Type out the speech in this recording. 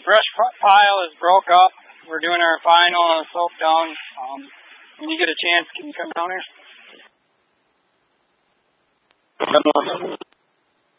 brush pile is broke up. We're doing our final on the slope down. When you get a chance, can you come down here?